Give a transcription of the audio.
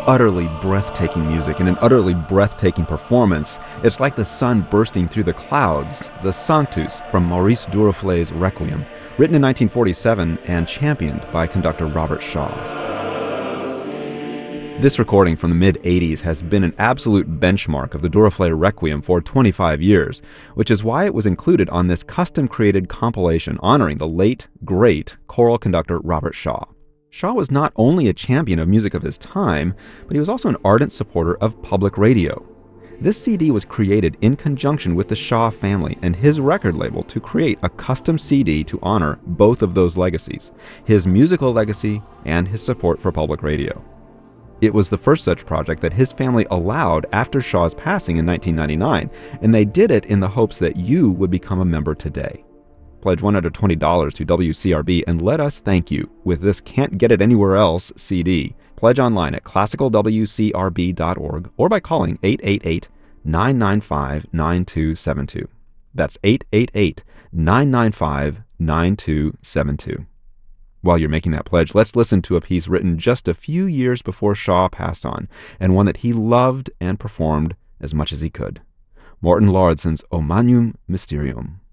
utterly breathtaking music and an utterly breathtaking performance. It's like the sun bursting through the clouds. The Sanctus from Maurice Duruflé's Requiem, written in 1947 and championed by conductor Robert Shaw. This recording from the mid-'80s has been an absolute benchmark of the Duruflé Requiem for 25 years, which is why it was included on this custom-created compilation honoring the late, great choral conductor Robert Shaw. Shaw was not only a champion of music of his time, but he was also an ardent supporter of public radio. This CD was created in conjunction with the Shaw family and his record label to create a custom CD to honor both of those legacies, his musical legacy and his support for public radio. It was the first such project that his family allowed after Shaw's passing in 1999, and they did it in the hopes that you would become a member today. Pledge $120 to WCRB and let us thank you with this Can't Get It Anywhere Else CD. Pledge online at classicalwcrb.org or by calling 888-995-9272. That's 888-995-9272. While you're making that pledge, let's listen to a piece written just a few years before Shaw passed on, and one that he loved and performed as much as he could. Morton Lauridsen's O Magnum Mysterium.